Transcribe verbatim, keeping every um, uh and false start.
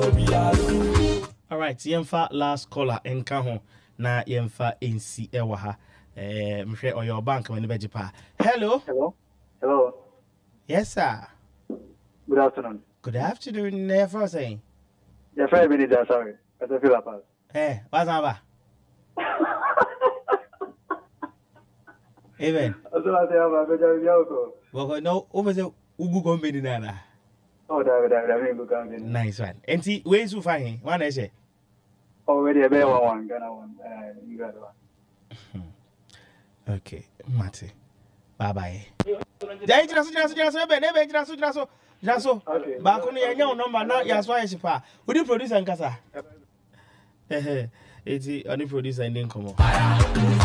All right, yemfa last caller enka ho na yemfa nc ewa ha. Eh, mhwe or your bank when beji pa. Hello. Hello. Hello. Yes, sir. Good afternoon. Good afternoon. Never saying. Your friend manager, sorry. I don't feel about. Hey, what's up? Even. I don't say about better yoko. Well, no, over the Ugu company nana. Oh, David, David, look at Nice one. And see, where's you find him? One I say. Already a better one, Ghana one. Uh, you got one. Okay, Mate. Bye bye. Then just just just just just just just just Okay. back on your number now. Yes, why is it? Who do produce and casa? Eh eh. It's only producer and then come on.